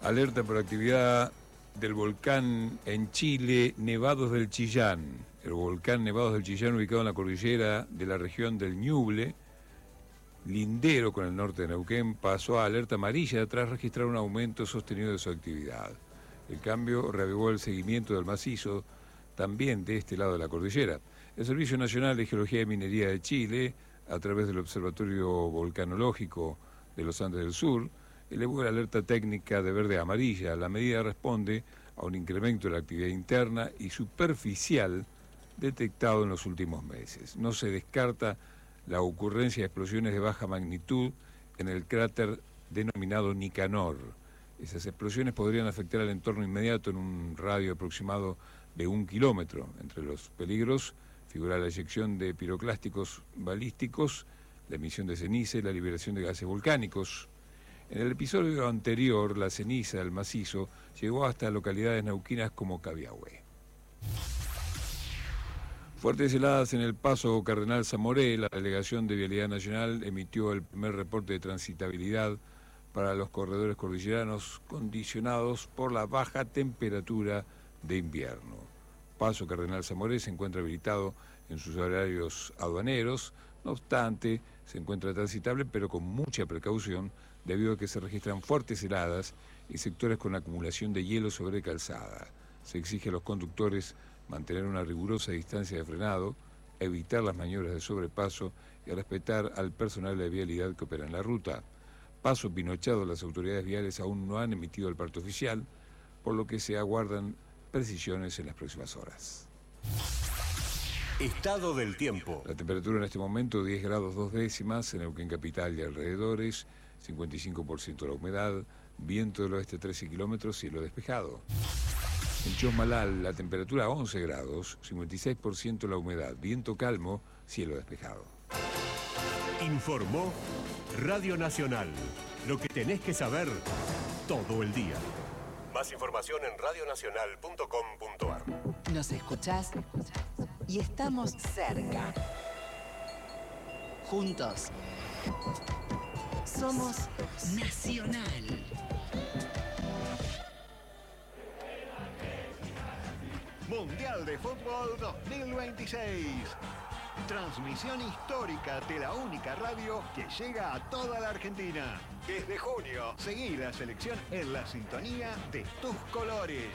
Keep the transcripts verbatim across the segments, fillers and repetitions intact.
Alerta por actividad del volcán en Chile, Nevados del Chillán. El volcán Nevados del Chillán, ubicado en la cordillera de la región del Ñuble, lindero con el norte de Neuquén, pasó a alerta amarilla tras registrar un aumento sostenido de su actividad. El cambio reavivó el seguimiento del macizo, también de este lado de la cordillera. El Servicio Nacional de Geología y Minería de Chile, a través del Observatorio Volcanológico de los Andes del Sur, elevó la alerta técnica de verde a amarilla. La medida responde a un incremento de la actividad interna y superficial detectado en los últimos meses. No se descarta la ocurrencia de explosiones de baja magnitud en el cráter denominado Nicanor. Esas explosiones podrían afectar al entorno inmediato en un radio aproximado de un kilómetro. Entre los peligros figura la eyección de piroclásticos balísticos, la emisión de ceniza y la liberación de gases volcánicos. En el episodio anterior, la ceniza del macizo llegó hasta localidades neuquinas como Cabiahue. Fuertes heladas en el paso Cardenal Zamoré. La Delegación de Vialidad Nacional emitió el primer reporte de transitabilidad para los corredores cordilleranos condicionados por la baja temperatura de invierno. Paso Cardenal Zamoré se encuentra habilitado en sus horarios aduaneros, no obstante, se encuentra transitable pero con mucha precaución debido a que se registran fuertes heladas y sectores con acumulación de hielo sobre calzada. Se exige a los conductores mantener una rigurosa distancia de frenado, evitar las maniobras de sobrepaso y respetar al personal de vialidad que opera en la ruta. Paso Pinochado, las autoridades viales aún no han emitido el parte oficial, por lo que se aguardan precisiones en las próximas horas. Estado del tiempo. La temperatura en este momento diez grados dos décimas en Neuquén capital y alrededores, cincuenta y cinco por ciento la humedad, viento del oeste trece kilómetros, cielo despejado. En Chosmalal la temperatura once grados, cincuenta y seis por ciento la humedad, viento calmo, cielo despejado. Informó Radio Nacional. Lo que tenés que saber todo el día. Más información en radio nacional punto com punto ar. Nos escuchás y estamos cerca. Juntos. Somos Nacional. Mundial de Fútbol dos mil veintiséis. Transmisión histórica de la única radio que llega a toda la Argentina. Desde junio, seguí la selección en la sintonía de tus colores.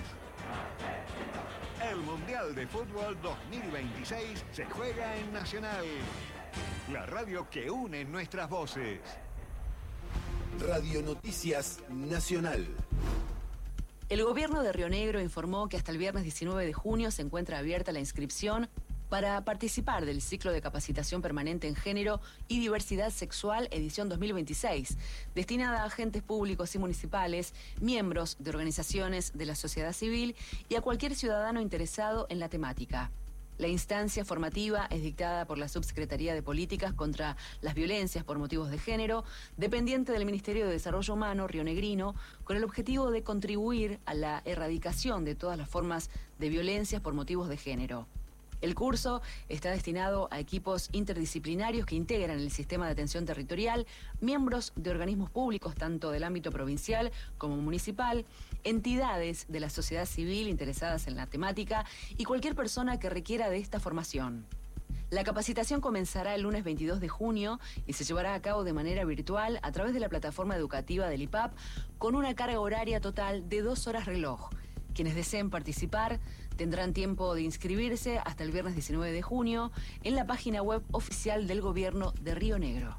El Mundial de Fútbol dos mil veintiséis se juega en Nacional, la radio que une nuestras voces. Radio Noticias Nacional. El gobierno de Río Negro informó que hasta el viernes diecinueve de junio se encuentra abierta la inscripción para participar del ciclo de capacitación permanente en género y diversidad sexual edición dos mil veintiséis, destinada a agentes públicos y municipales, miembros de organizaciones de la sociedad civil y a cualquier ciudadano interesado en la temática. La instancia formativa es dictada por la Subsecretaría de Políticas contra las Violencias por Motivos de Género, dependiente del Ministerio de Desarrollo Humano rionegrino, con el objetivo de contribuir a la erradicación de todas las formas de violencias por motivos de género. El curso está destinado a equipos interdisciplinarios que integran el sistema de atención territorial, miembros de organismos públicos tanto del ámbito provincial como municipal, entidades de la sociedad civil interesadas en la temática y cualquier persona que requiera de esta formación. La capacitación comenzará el lunes veintidós de junio y se llevará a cabo de manera virtual a través de la plataforma educativa del I P A P con una carga horaria total de dos horas reloj. Quienes deseen participar tendrán tiempo de inscribirse hasta el viernes diecinueve de junio en la página web oficial del Gobierno de Río Negro.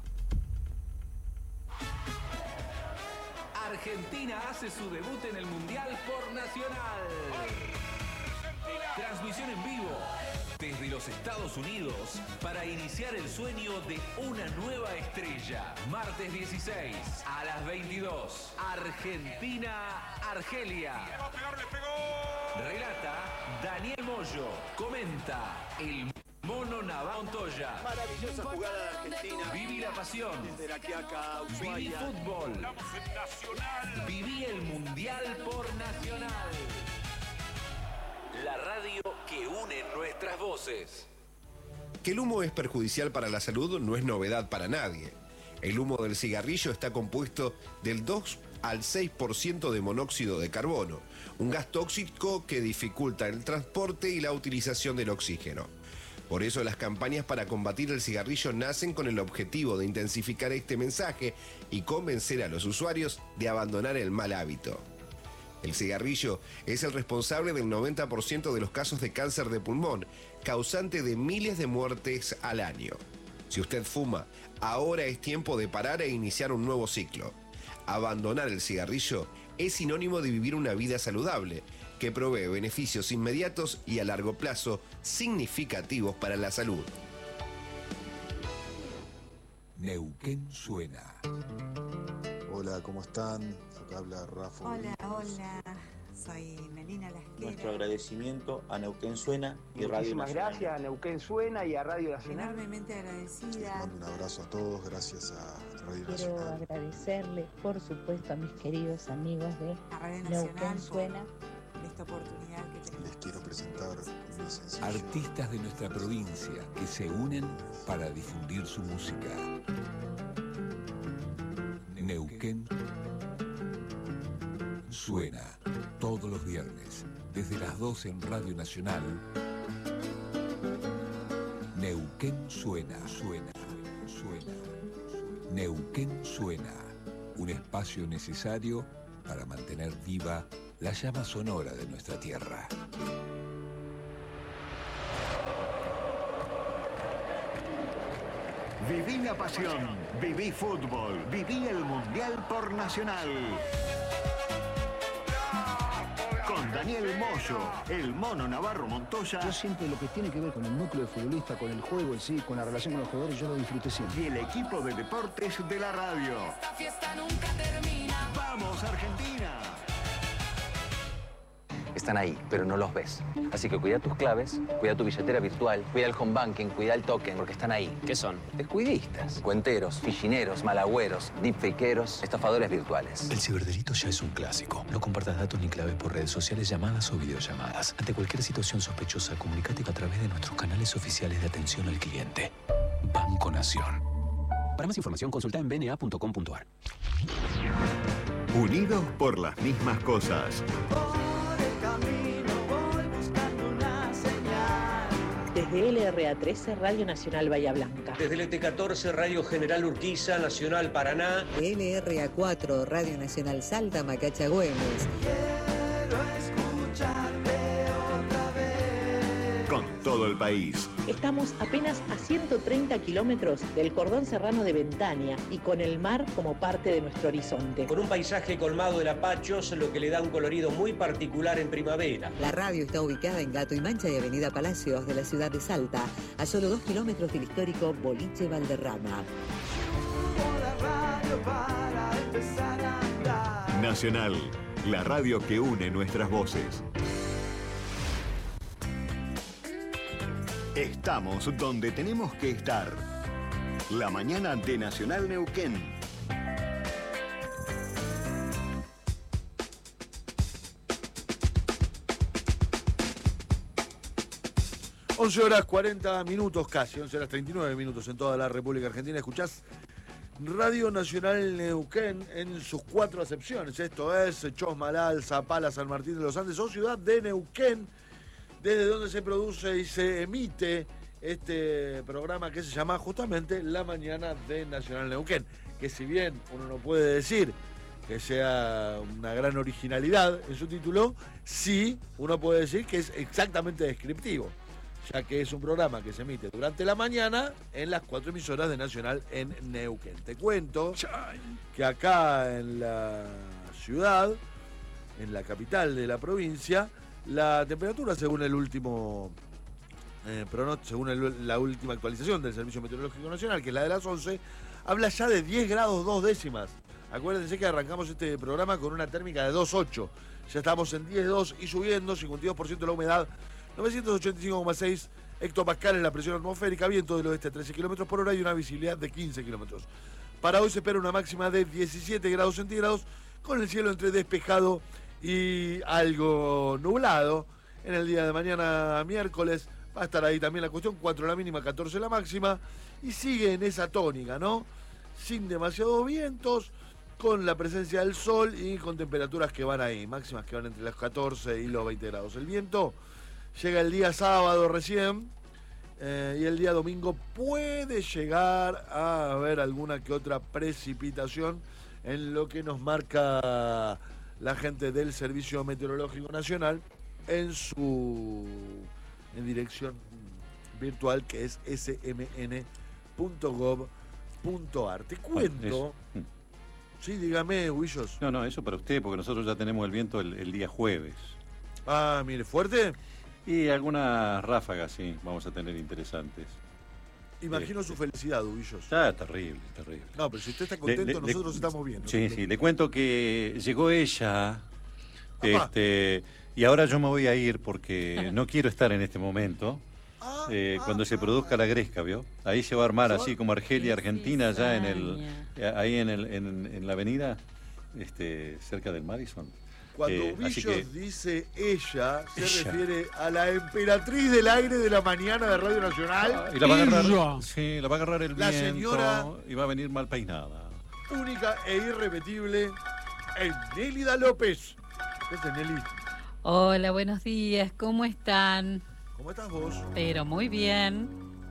Argentina hace su debut en el Mundial por Nacional. Transmisión en vivo desde los Estados Unidos para iniciar el sueño de una nueva estrella. Martes dieciséis a las veintidós. Argentina-Argelia. Relata Daniel Moyo. Comenta el Mono Navantoya. Maravillosa jugada de Argentina. Viví la pasión. Desde la Quiaca, Ushuaia. Viví fútbol. Viví el Mundial por Nacional. La radio que une nuestras voces. Que el humo es perjudicial para la salud no es novedad para nadie. El humo del cigarrillo está compuesto del dos al seis por ciento de monóxido de carbono, un gas tóxico que dificulta el transporte y la utilización del oxígeno. Por eso las campañas para combatir el cigarrillo nacen con el objetivo de intensificar este mensaje y convencer a los usuarios de abandonar el mal hábito. El cigarrillo es el responsable del noventa por ciento de los casos de cáncer de pulmón, causante de miles de muertes al año. Si usted fuma, ahora es tiempo de parar e iniciar un nuevo ciclo. Abandonar el cigarrillo es sinónimo de vivir una vida saludable, que provee beneficios inmediatos y a largo plazo significativos para la salud. Neuquén suena. Hola, ¿cómo están? Acá habla Rafa. Hola, hola. Soy Melina Lasquera. Nuestro agradecimiento a Neuquén Suena y Radio Muchísimas Nacional. gracias a Neuquén Suena y a Radio Nacional. Enormemente agradecida. Les mando un abrazo a todos, gracias a Radio Quiero Nacional. agradecerle, por supuesto, a mis queridos amigos de A Radio Nacional Neuquén Suena. por esta oportunidad que tenemos. Les quiero presentar mi sencillo. Artistas de nuestra provincia que se unen para difundir su música. Neuquén suena todos los viernes, desde las doce en Radio Nacional. Neuquén suena, suena, suena. Neuquén suena, un espacio necesario para mantener viva la llama sonora de nuestra tierra. Viví la pasión, viví fútbol, viví el Mundial por Nacional. Con Daniel Moyo, el Mono Navarro Montoya. Yo siempre lo que tiene que ver con el núcleo de futbolista, con el juego en sí, con la relación con los jugadores, yo lo disfruté siempre. Y el equipo de deportes de la radio. Esta fiesta nunca termina. ¡Vamos, Argentina! Están ahí, pero no los ves. Así que cuida tus claves, cuida tu billetera virtual, cuida el home banking, cuida el token, porque están ahí. ¿Qué son? Descuidistas, cuenteros, fichineros, malagüeros, deepfakeros, estafadores virtuales. El ciberdelito ya es un clásico. No compartas datos ni claves por redes sociales, llamadas o videollamadas. Ante cualquier situación sospechosa, comunícate a través de nuestros canales oficiales de atención al cliente. Banco Nación. Para más información, consulta en b n a punto com punto a r. Unidos por las mismas cosas. Desde L R A trece, Radio Nacional Bahía Blanca. Desde el E T catorce, Radio General Urquiza, Nacional Paraná. L R A cuatro, Radio Nacional Salta, Macacha Güemes. Quiero escucharte otra vez. Con todo el país. Estamos apenas a ciento treinta kilómetros del cordón serrano de Ventania y con el mar como parte de nuestro horizonte. Con un paisaje colmado de lapachos, lo que le da un colorido muy particular en primavera. La radio está ubicada en Gato y Mancha y Avenida Palacios de la ciudad de Salta, a solo dos kilómetros del histórico Boliche Valderrama. Nacional, la radio que une nuestras voces. Estamos donde tenemos que estar. La mañana de Nacional Neuquén. once horas cuarenta minutos casi, once horas treinta y nueve minutos en toda la República Argentina. Escuchás Radio Nacional Neuquén en sus cuatro acepciones. Esto es Chosmalal, Zapala, San Martín de los Andes o Ciudad de Neuquén, desde donde se produce y se emite este programa que se llama justamente La Mañana de Nacional Neuquén, que si bien uno no puede decir que sea una gran originalidad en su título, sí uno puede decir que es exactamente descriptivo, ya que es un programa que se emite durante la mañana en las cuatro emisoras de Nacional en Neuquén. Te cuento que acá en la ciudad, en la capital de la provincia, la temperatura, según el último eh, pronóstico, según el, la última actualización del Servicio Meteorológico Nacional, que es la de las once, habla ya de diez grados dos décimas. Acuérdense que arrancamos este programa con una térmica de dos coma ocho. Ya estamos en diez coma dos y subiendo, cincuenta y dos por ciento de la humedad, novecientos ochenta y cinco coma seis hectopascales la presión atmosférica, viento del oeste a trece kilómetros por hora y una visibilidad de quince kilómetros. Para hoy se espera una máxima de diecisiete grados centígrados, con el cielo entre despejado y algo nublado. En el día de mañana, miércoles, va a estar ahí también la cuestión, cuatro la mínima, catorce la máxima, y sigue en esa tónica, ¿no? sin demasiados vientos, con la presencia del sol y con temperaturas que van ahí, máximas que van entre los catorce y los veinte grados. El viento llega el día sábado recién, eh, y el día domingo puede llegar a haber alguna que otra precipitación, en lo que nos marca la gente del Servicio Meteorológico Nacional en su en dirección virtual, que es ese eme ene punto gov punto ar. Te cuento... Bueno, sí, dígame, Huillos. No, no, eso para usted, porque nosotros ya tenemos el viento el, el día jueves. Ah, mire, ¿fuerte? Y algunas ráfagas, sí, vamos a tener interesantes. Imagino este, su felicidad, Huillos. Está terrible, terrible. No, pero si usted está contento, le, le, nosotros le, estamos bien. Sí, sí, le cuento que llegó ella, Apá. este, y ahora yo me voy a ir porque no quiero estar en este momento. Ah, eh, ah, cuando se ah, produzca ah. la gresca, ¿vio? Ahí se va a armar así como Argelia, Qué Argentina, allá en el, cizaña. ahí en, el, en, en la avenida, este, cerca del Madison. Cuando Eh, así Huillos que- dice ella, se Ella. refiere a la emperatriz del aire de la mañana de Radio Nacional. Y la va a agarrar, Ella. sí, la va a agarrar el La viento señora- y va a venir mal peinada. Única e irrepetible, Nélida López. ¿Qué haces, Nelly? Hola, buenos días, ¿cómo están? ¿Cómo estás vos? Pero muy bien.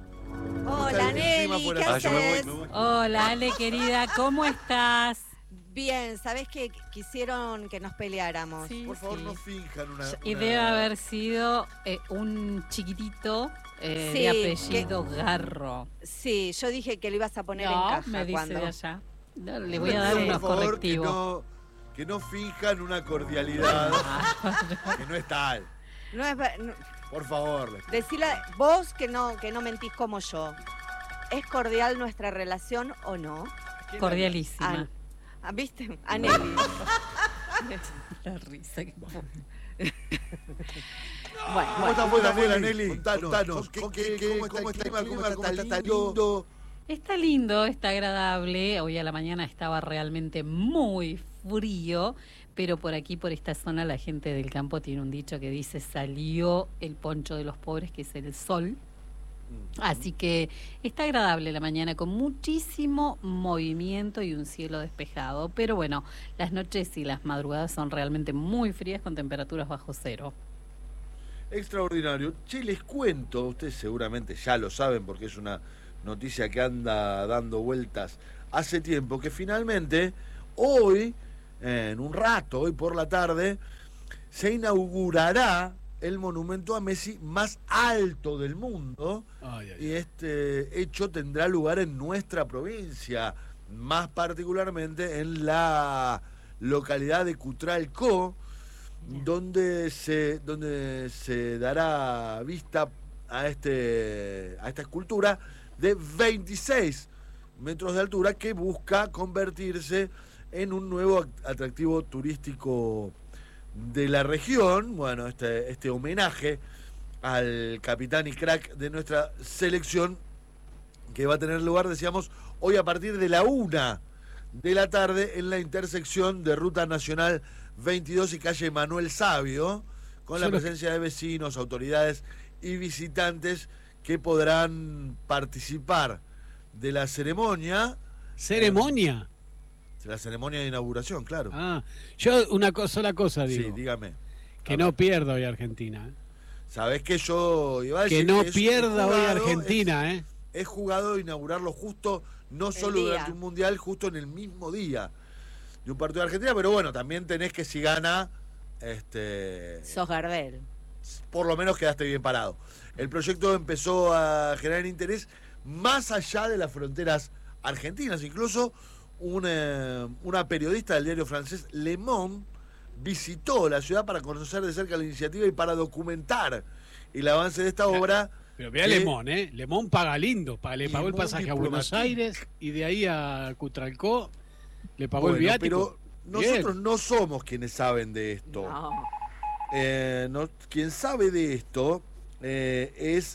Hola, Nelly, ¿qué Ah, yo me voy, haces? me voy. Hola, Ale, querida, ¿cómo estás? Bien, ¿sabés que quisieron que nos peleáramos? Sí, Por favor, sí. no finjan una... Y una- debe haber sido eh, un chiquitito eh, Sí, de apellido Garro. Sí, yo dije que lo ibas a poner No, en caja me dice cuando... de allá. No, le voy a dar Por unos favor, correctivos. Que no, que no finjan una cordialidad que no es tal. No es ver- no- Por favor. decile vos que no, que no mentís como yo. ¿Es cordial nuestra relación o no? Cordialísima. Ah, ah, ¿viste? A Nelly. La risa que Bueno, ¿Cómo bueno. está afuera, Bueno, Nelly? Contanos, contanos. ¿Qué- qué- qué- ¿Cómo está el clima? ¿Cómo está tan lindo? Está lindo, está agradable. Hoy a la mañana estaba realmente muy frío, pero por aquí, por esta zona, la gente del campo tiene un dicho que dice: salió el poncho de los pobres, que es el sol. Así que está agradable la mañana, con muchísimo movimiento y un cielo despejado. Pero bueno, las noches y las madrugadas son realmente muy frías, con temperaturas bajo cero. Extraordinario. Che, les cuento, ustedes seguramente ya lo saben porque es una noticia que anda dando vueltas hace tiempo, que finalmente hoy, en un rato, hoy por la tarde, se inaugurará el monumento a Messi más alto del mundo. Ay, ay, Y este hecho tendrá lugar en nuestra provincia, más particularmente en la localidad de Cutralcó, donde se, donde se dará vista a, este, a esta escultura de veintiséis metros de altura, que busca convertirse en un nuevo atractivo turístico de la región. Bueno, este, este homenaje al capitán y crack de nuestra selección, que va a tener lugar, decíamos, hoy a partir de la una de la tarde en la intersección de Ruta Nacional veintidós y calle Manuel Sabio, con la Solo- presencia de vecinos, autoridades y visitantes que podrán participar de la ceremonia. ¿Ceremonia? De la ceremonia de inauguración, claro. Ah, yo una co- sola cosa digo. Sí, dígame. Que no pierda hoy Argentina. ¿eh? Sabés que yo iba a decir Que no es- pierda es hoy jugado, Argentina, es, ¿eh? es jugado inaugurarlo justo, no El solo día. durante un mundial, justo en el mismo día de un partido de Argentina, pero bueno, también tenés que, si gana, este, Sos Gardel. por lo menos quedaste bien parado. El proyecto empezó a generar interés más allá de las fronteras argentinas. Incluso una, una periodista del diario francés Le Monde visitó la ciudad para conocer de cerca la iniciativa y para documentar el avance de esta obra. Pero vea que- Lemón, ¿eh? Lemón paga lindo. pa- Le pagó el Lemón pasaje a Buenos diplomático. Aires y de ahí a Cutralcó le pagó el Bueno, viático. pero Bien. nosotros no somos quienes saben de esto. No. Eh, no- quien sabe de esto eh, es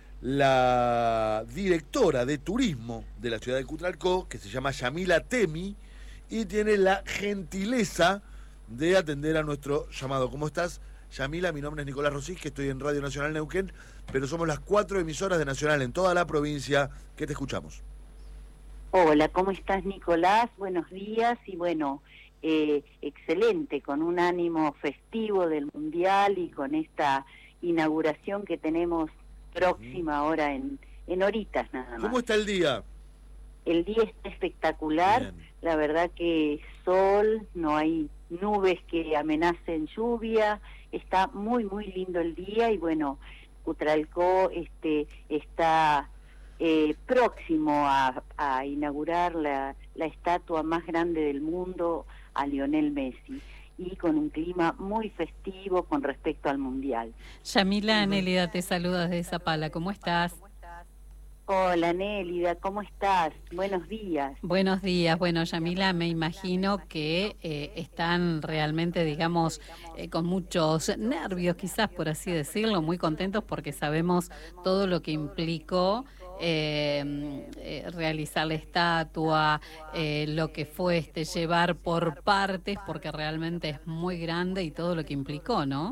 la directora de turismo de la ciudad de Cutralcó, que se llama Yamila Temi, y tiene la gentileza de atender a nuestro llamado. ¿Cómo estás, Yamila? Mi nombre es Nicolás Rosís, que estoy en Radio Nacional Neuquén, pero somos las cuatro emisoras de Nacional en toda la provincia que te escuchamos. Hola, ¿cómo estás, Nicolás? Buenos días y bueno, eh, excelente, con un ánimo festivo del Mundial y con esta inauguración que tenemos próxima ahora en, en horitas nada más. ¿Cómo está el día? El día está espectacular, Bien. la verdad que sol, no hay nubes que amenacen lluvia, está muy muy lindo el día y bueno, Cutralcó este, está eh, próximo a, a inaugurar la, la estatua más grande del mundo a Lionel Messi y con un clima muy festivo con respecto al Mundial. Yamila Nélida te saluda desde Zapala, ¿cómo estás? Hola Nélida, ¿cómo estás? Buenos días. Buenos días. Bueno, Yamila, me imagino que eh, están realmente, digamos, eh, con muchos nervios, quizás por así decirlo, muy contentos porque sabemos todo lo que implicó eh, eh, realizar la estatua, eh, lo que fue este llevar por partes, porque realmente es muy grande y todo lo que implicó, ¿no?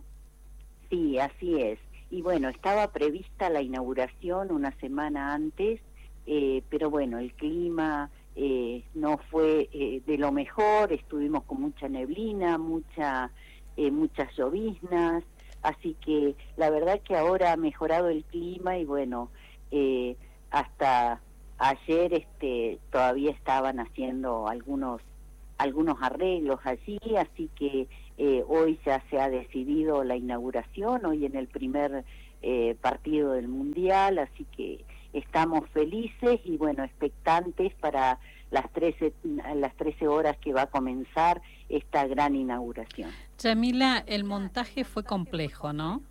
Sí, así es. Y bueno, estaba prevista la inauguración una semana antes, eh, pero bueno, el clima eh, no fue eh, de lo mejor, estuvimos con mucha neblina, mucha, eh, muchas lloviznas, así que la verdad que ahora ha mejorado el clima y bueno, eh, hasta ayer este, todavía estaban haciendo algunos, algunos arreglos allí, así que Eh, hoy ya se ha decidido la inauguración, hoy en el primer eh, partido del Mundial, así que estamos felices y bueno, expectantes para las trece, las trece horas que va a comenzar esta gran inauguración. Yamila, el montaje fue complejo, ¿no?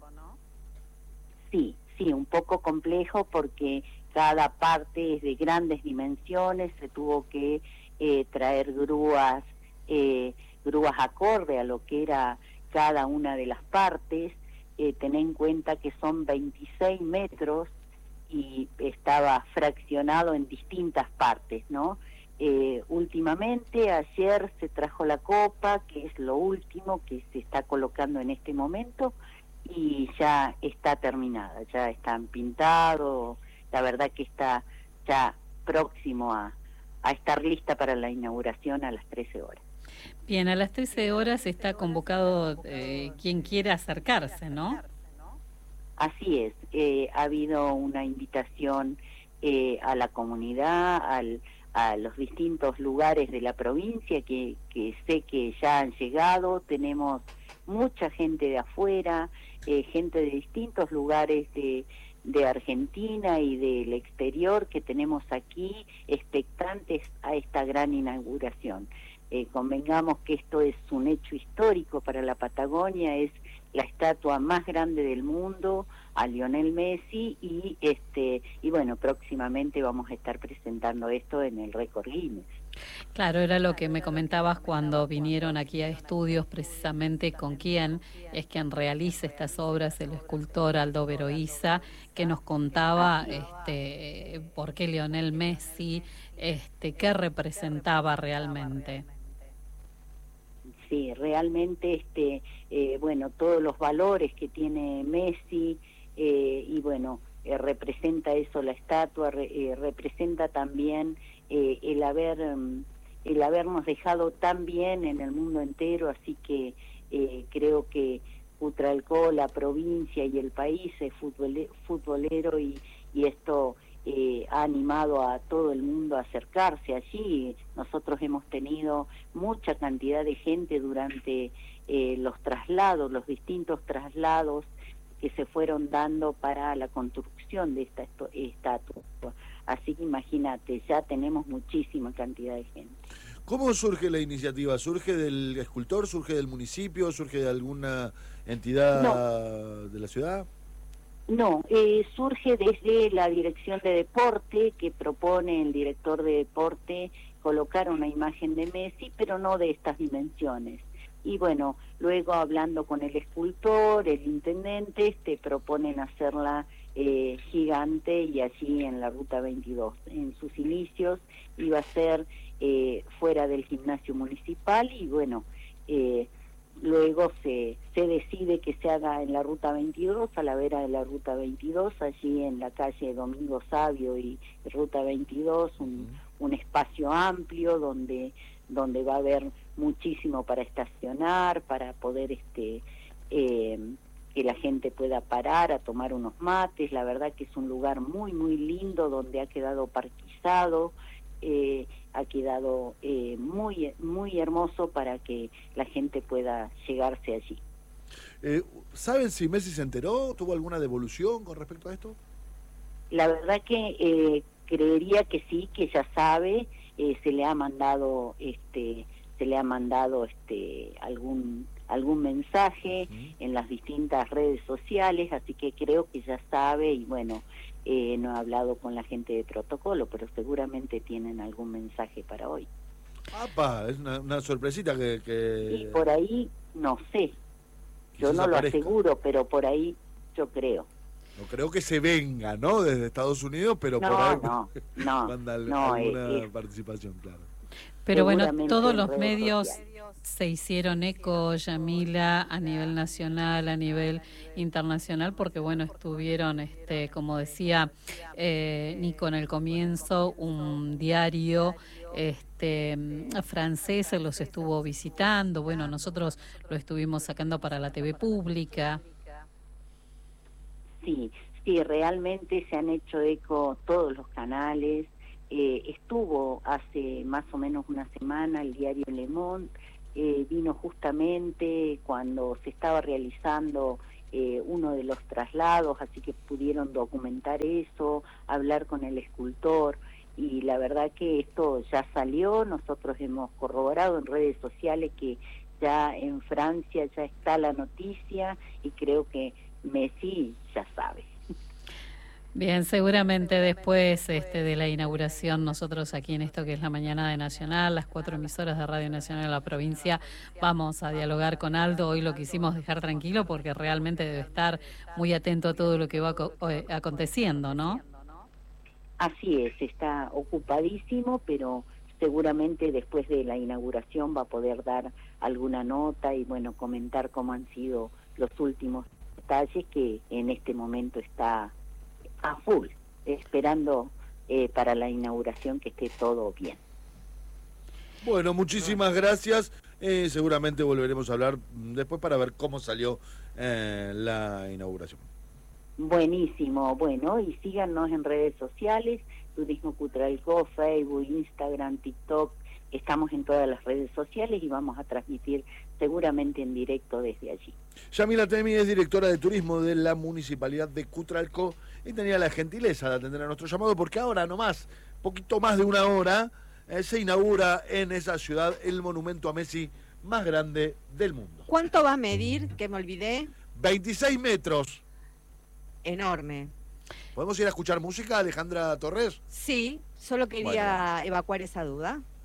Sí, sí, un poco complejo porque cada parte es de grandes dimensiones, se tuvo que eh, traer grúas, eh, grúas acorde a lo que era cada una de las partes, eh, ten en cuenta que son veintiséis metros y estaba fraccionado en distintas partes, ¿no? Eh, últimamente, ayer se trajo la copa, que es lo último que se está colocando en este momento, y ya está terminada, ya están pintados, la verdad que está ya próximo a, a estar lista para la inauguración a las trece horas. Bien, a las trece horas está convocado eh, quien quiera acercarse, ¿no? Así es, eh, ha habido una invitación eh, a la comunidad, al, a los distintos lugares de la provincia que, que sé que ya han llegado, tenemos mucha gente de afuera, eh, gente de distintos lugares de, de Argentina y del exterior que tenemos aquí expectantes a esta gran inauguración. Eh, convengamos que esto es un hecho histórico para la Patagonia, es la estatua más grande del mundo a Lionel Messi y este y bueno, próximamente vamos a estar presentando esto en el récord Guinness. Claro, era lo que me comentabas cuando vinieron aquí a estudios, precisamente con quién es quien realiza estas obras, el escultor Aldo Veroiza, que nos contaba este por qué Lionel Messi, este qué representaba realmente. Sí, realmente, este, eh, bueno, todos los valores que tiene Messi eh, y bueno, eh, representa eso la estatua, re, eh, representa también eh, el haber, um, el habernos dejado tan bien en el mundo entero, así que eh, creo que Cutralcó, la provincia y el país es futbole, futbolero y, y esto Eh, ha animado a todo el mundo a acercarse allí. Nosotros hemos tenido mucha cantidad de gente durante eh, los traslados, los distintos traslados que se fueron dando para la construcción de esta estatua. Así que imagínate, ya tenemos muchísima cantidad de gente. ¿Cómo surge la iniciativa? ¿Surge del escultor? ¿Surge del municipio? ¿Surge de alguna entidad no. de la ciudad? No, eh, surge desde la Dirección de Deporte, que propone el director de Deporte colocar una imagen de Messi, pero no de estas dimensiones. Y bueno, luego hablando con el escultor, el intendente, te proponen hacerla eh, gigante y allí en la Ruta veintidós. En sus inicios iba a ser eh, fuera del gimnasio municipal y bueno, eh, luego se, se decide que se haga en la Ruta veintidós, a la vera de la Ruta veintidós, allí en la calle Domingo Sabio y Ruta veintidós, un, un espacio amplio donde, donde va a haber muchísimo para estacionar, para poder este eh, que la gente pueda parar a tomar unos mates. La verdad que es un lugar muy, muy lindo donde ha quedado parquizado, eh, ha quedado eh, muy, muy hermoso para que la gente pueda llegarse allí. Eh, ¿Saben si Messi se enteró? ¿Tuvo alguna devolución con respecto a esto? La verdad que eh, creería que sí, que ya sabe, eh, se le ha mandado, este, se le ha mandado, este, algún algún mensaje uh-huh. en las distintas redes sociales, así que creo que ya sabe y bueno, eh, no he hablado con la gente de protocolo, pero seguramente tienen algún mensaje para hoy. ¡Apa! Es una, una sorpresita que, que... Y por ahí, no sé, yo no lo aseguro, pero por ahí yo creo. No creo que se venga, ¿no? Desde Estados Unidos, pero no, por ahí no, no, manda no, alguna eh, participación, claro. Pero bueno, todos los medios se hicieron eco, Yamila, a nivel nacional, a nivel internacional, porque bueno, estuvieron, este, como decía eh, Nico en el comienzo, un diario este francés los estuvo visitando, bueno, nosotros lo estuvimos sacando para la T V pública. Sí, sí, realmente se han hecho eco todos los canales. Eh, estuvo hace más o menos una semana el diario Le Monde, eh, vino justamente cuando se estaba realizando eh, uno de los traslados, así que pudieron documentar eso, hablar con el escultor, y la verdad que esto ya salió. Nosotros hemos corroborado en redes sociales que ya en Francia ya está la noticia, y creo que Messi ya sabe. Bien, seguramente después este, de la inauguración, nosotros aquí en esto que es la mañana de Nacional, las cuatro emisoras de Radio Nacional de la provincia, vamos a dialogar con Aldo. Hoy lo quisimos dejar tranquilo porque realmente debe estar muy atento a todo lo que va aconteciendo, ¿no? Así es, está ocupadísimo, pero seguramente después de la inauguración va a poder dar alguna nota y bueno, comentar cómo han sido los últimos detalles, que en este momento está a full, esperando eh, para la inauguración que esté todo bien. Bueno, muchísimas gracias. Eh, seguramente volveremos a hablar después para ver cómo salió eh, la inauguración. Buenísimo, bueno, y síganos en redes sociales, Turismo Cutralcó, Facebook, Instagram, TikTok, estamos en todas las redes sociales y vamos a transmitir seguramente en directo desde allí. Yamila Temi es directora de turismo de la Municipalidad de Cutralcó y tenía la gentileza de atender a nuestro llamado porque ahora nomás, poquito más de una hora, eh, se inaugura en esa ciudad el monumento a Messi más grande del mundo. ¿Cuánto va a medir? Que me olvidé. veintiséis metros. Enorme. ¿Podemos ir a escuchar música, Alejandra Torres? Sí, solo quería bueno. evacuar esa duda.